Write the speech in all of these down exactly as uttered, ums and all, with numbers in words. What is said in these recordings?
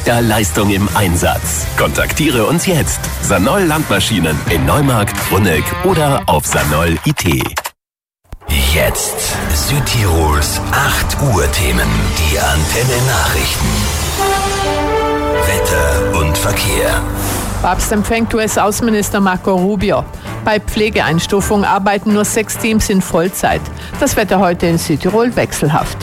Echter Leistung im Einsatz. Kontaktiere uns jetzt. Sanol Landmaschinen in Neumarkt, Brunneck oder auf sanol punkt I T. Jetzt Südtirols acht Uhr Themen. Die Antenne Nachrichten. Wetter und Verkehr. Papst empfängt U S-Außenminister Marco Rubio. Bei Pflegeeinstufung arbeiten nur sechs Teams in Vollzeit. Das Wetter heute in Südtirol wechselhaft.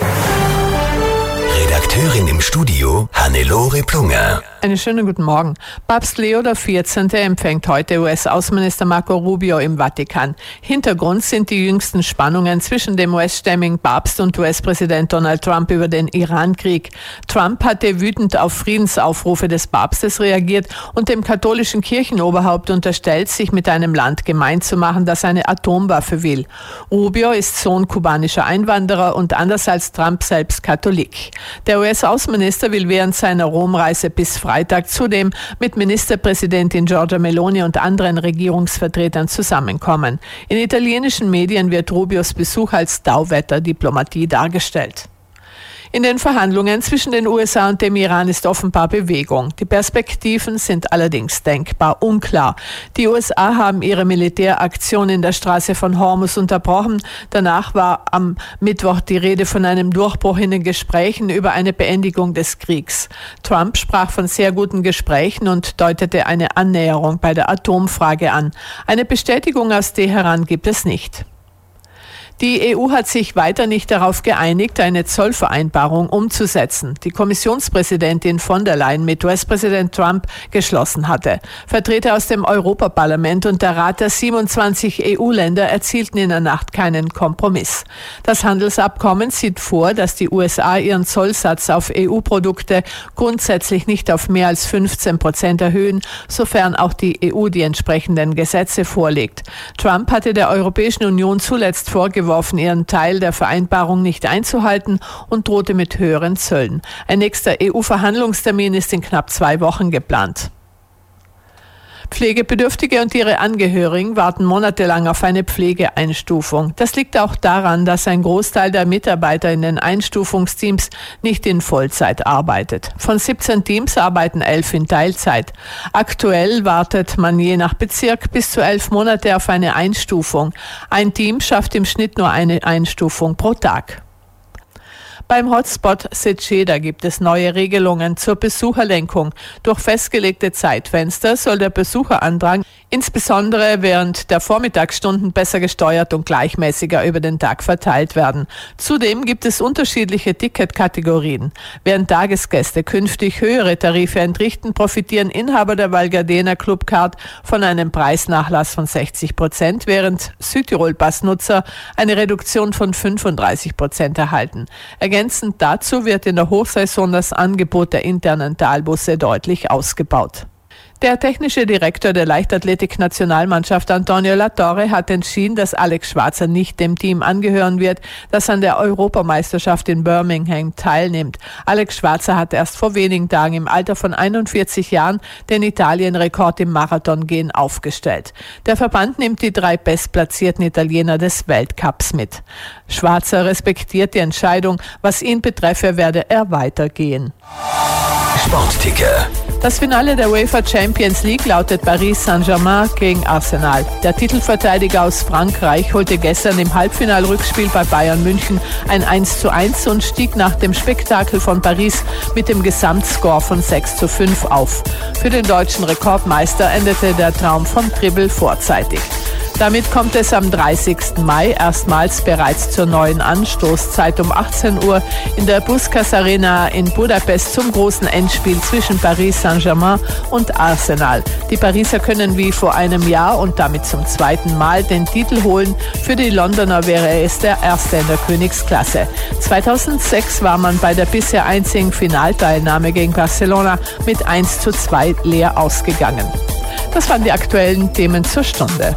Redakteurin im Studio Hannelore Plunger. Einen schönen guten Morgen. Papst Leo der vierzehnte empfängt heute U S-Außenminister Marco Rubio im Vatikan. Hintergrund sind die jüngsten Spannungen zwischen dem U S-stämmigen Papst und U S-Präsident Donald Trump über den Iran-Krieg. Trump hatte wütend auf Friedensaufrufe des Papstes reagiert und dem katholischen Kirchenoberhaupt unterstellt, sich mit einem Land gemein zu machen, das eine Atomwaffe will. Rubio ist Sohn kubanischer Einwanderer und anders als Trump selbst Katholik. Der U S-Außenminister will während seiner Romreise bis Freitag zudem mit Ministerpräsidentin Giorgia Meloni und anderen Regierungsvertretern zusammenkommen. In italienischen Medien wird Rubios Besuch als Tauwetter-Diplomatie dargestellt. In den Verhandlungen zwischen den U S A und dem Iran ist offenbar Bewegung. Die Perspektiven sind allerdings denkbar unklar. Die U S A haben ihre Militäraktion in der Straße von Hormuz unterbrochen. Danach war am Mittwoch die Rede von einem Durchbruch in den Gesprächen über eine Beendigung des Kriegs. Trump sprach von sehr guten Gesprächen und deutete eine Annäherung bei der Atomfrage an. Eine Bestätigung aus Teheran gibt es nicht. Die E U hat sich weiter nicht darauf geeinigt, eine Zollvereinbarung umzusetzen, die Kommissionspräsidentin von der Leyen mit U S-Präsident Trump geschlossen hatte. Vertreter aus dem Europaparlament und der Rat der siebenundzwanzig E U-Länder erzielten in der Nacht keinen Kompromiss. Das Handelsabkommen sieht vor, dass die U S A ihren Zollsatz auf E U-Produkte grundsätzlich nicht auf mehr als fünfzehn Prozent erhöhen, sofern auch die E U die entsprechenden Gesetze vorlegt. Trump hatte der Europäischen Union zuletzt vorgeworfen, ihren Teil der Vereinbarung nicht einzuhalten und drohte mit höheren Zöllen. Ein nächster E U-Verhandlungstermin ist in knapp zwei Wochen geplant. Pflegebedürftige und ihre Angehörigen warten monatelang auf eine Pflegeeinstufung. Das liegt auch daran, dass ein Großteil der Mitarbeiter in den Einstufungsteams nicht in Vollzeit arbeitet. Von siebzehn Teams arbeiten elf in Teilzeit. Aktuell wartet man je nach Bezirk bis zu elf Monate auf eine Einstufung. Ein Team schafft im Schnitt nur eine Einstufung pro Tag. Beim Hotspot Seceda gibt es neue Regelungen zur Besucherlenkung. Durch festgelegte Zeitfenster soll der Besucherandrang insbesondere während der Vormittagsstunden besser gesteuert und gleichmäßiger über den Tag verteilt werden. Zudem gibt es unterschiedliche Ticketkategorien. Während Tagesgäste künftig höhere Tarife entrichten, profitieren Inhaber der Val Gardena Clubcard von einem Preisnachlass von sechzig Prozent, während Südtirol-Passnutzer eine Reduktion von fünfunddreißig Prozent erhalten. Ergänzend dazu wird in der Hochsaison das Angebot der internen Talbusse deutlich ausgebaut. Der technische Direktor der Leichtathletik-Nationalmannschaft Antonio Latorre hat entschieden, dass Alex Schwarzer nicht dem Team angehören wird, das an der Europameisterschaft in Birmingham teilnimmt. Alex Schwarzer hat erst vor wenigen Tagen im Alter von einundvierzig Jahren den Italien-Rekord im Marathongehen aufgestellt. Der Verband nimmt die drei bestplatzierten Italiener des Weltcups mit. Schwarzer respektiert die Entscheidung. Was ihn betreffe, werde er weitergehen. Sportticker. Das Finale der UEFA Champions League lautet Paris Saint-Germain gegen Arsenal. Der Titelverteidiger aus Frankreich holte gestern im Halbfinalrückspiel bei Bayern München ein eins zu eins und stieg nach dem Spektakel von Paris mit dem Gesamtscore von sechs zu fünf auf. Für den deutschen Rekordmeister endete der Traum vom Dribbel vorzeitig. Damit kommt es am dreißigsten Mai erstmals bereits zur neuen Anstoßzeit um achtzehn Uhr in der Puskás Arena in Budapest zum großen Endspiel zwischen Paris Saint-Germain und Arsenal. Die Pariser können wie vor einem Jahr und damit zum zweiten Mal den Titel holen. Für die Londoner wäre es der erste in der Königsklasse. zweitausendsechs war man bei der bisher einzigen Finalteilnahme gegen Barcelona mit eins zu zwei leer ausgegangen. Das waren die aktuellen Themen zur Stunde.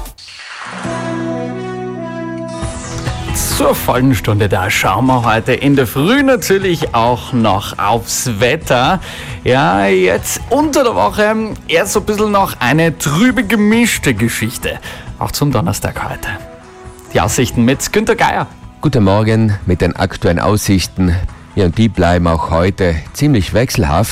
Zur vollen Stunde, da schauen wir heute in der Früh natürlich auch noch aufs Wetter. Ja, jetzt unter der Woche eher so ein bisschen noch eine trübe gemischte Geschichte. Auch zum Donnerstag heute. Die Aussichten mit Günter Geier. Guten Morgen mit den aktuellen Aussichten. Ja, und die bleiben auch heute ziemlich wechselhaft.